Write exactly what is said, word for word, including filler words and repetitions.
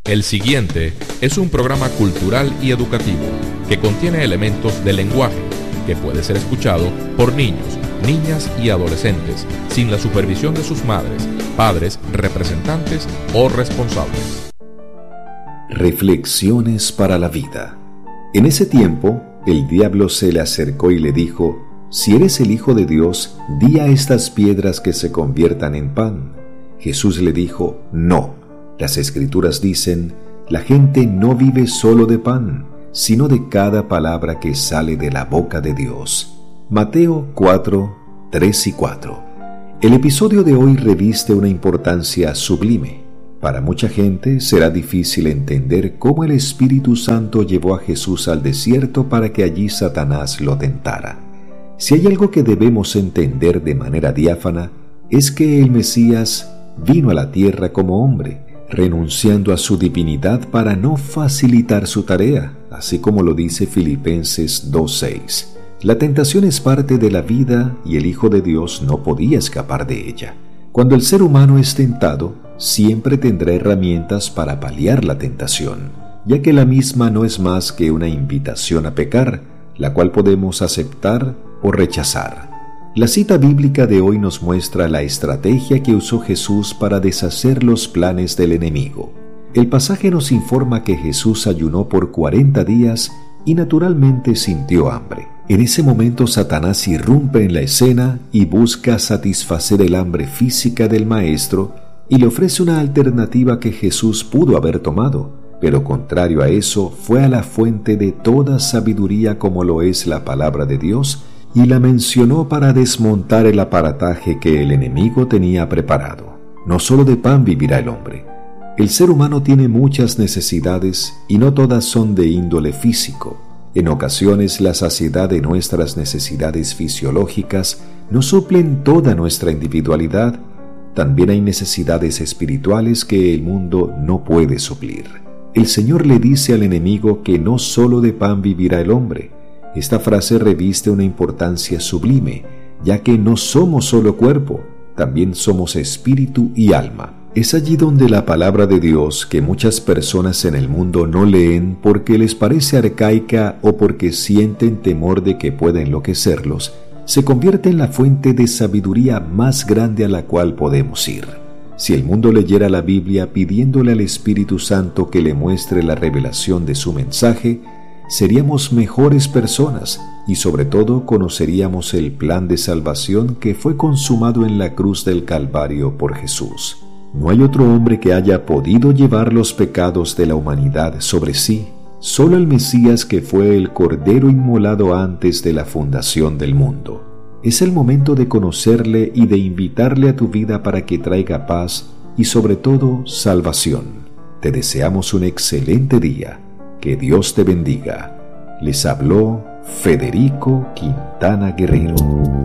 El siguiente es un programa cultural y educativo que contiene elementos de lenguaje que puede ser escuchado por niños, niñas y adolescentes sin la supervisión de sus madres, padres, representantes o responsables. Reflexiones para la vida. En ese tiempo, el diablo se le acercó y le dijo: «Si eres el Hijo de Dios, di a estas piedras que se conviertan en pan». Jesús le dijo: «No. Las Escrituras dicen, la gente no vive solo de pan, sino de cada palabra que sale de la boca de Dios». Mateo cuatro, tres y cuatro. El episodio de hoy reviste una importancia sublime. Para mucha gente será difícil entender cómo el Espíritu Santo llevó a Jesús al desierto para que allí Satanás lo tentara. Si hay algo que debemos entender de manera diáfana, es que el Mesías vino a la tierra como hombre, renunciando a su divinidad para no facilitar su tarea, así como lo dice Filipenses dos seis. La tentación es parte de la vida y el Hijo de Dios no podía escapar de ella. Cuando el ser humano es tentado, siempre tendrá herramientas para paliar la tentación, ya que la misma no es más que una invitación a pecar, la cual podemos aceptar o rechazar. La cita bíblica de hoy nos muestra la estrategia que usó Jesús para deshacer los planes del enemigo. El pasaje nos informa que Jesús ayunó por cuarenta días y naturalmente sintió hambre. En ese momento Satanás irrumpe en la escena y busca satisfacer el hambre física del maestro y le ofrece una alternativa que Jesús pudo haber tomado, pero contrario a eso fue a la fuente de toda sabiduría como lo es la palabra de Dios y la mencionó para desmontar el aparataje que el enemigo tenía preparado. No solo de pan vivirá el hombre. El ser humano tiene muchas necesidades y no todas son de índole físico. En ocasiones la saciedad de nuestras necesidades fisiológicas no suplen toda nuestra individualidad. También hay necesidades espirituales que el mundo no puede suplir. El Señor le dice al enemigo que no solo de pan vivirá el hombre. Esta frase reviste una importancia sublime, ya que no somos solo cuerpo, también somos espíritu y alma. Es allí donde la palabra de Dios, que muchas personas en el mundo no leen porque les parece arcaica o porque sienten temor de que pueda enloquecerlos, se convierte en la fuente de sabiduría más grande a la cual podemos ir. Si el mundo leyera la Biblia pidiéndole al Espíritu Santo que le muestre la revelación de su mensaje, seríamos mejores personas y sobre todo conoceríamos el plan de salvación que fue consumado en la cruz del Calvario por Jesús. No hay otro hombre que haya podido llevar los pecados de la humanidad sobre sí, solo el Mesías, que fue el Cordero inmolado antes de la fundación del mundo. Es el momento de conocerle y de invitarle a tu vida para que traiga paz y sobre todo salvación. Te deseamos un excelente día. Que Dios te bendiga. Les habló Federico Quintana Guerrero.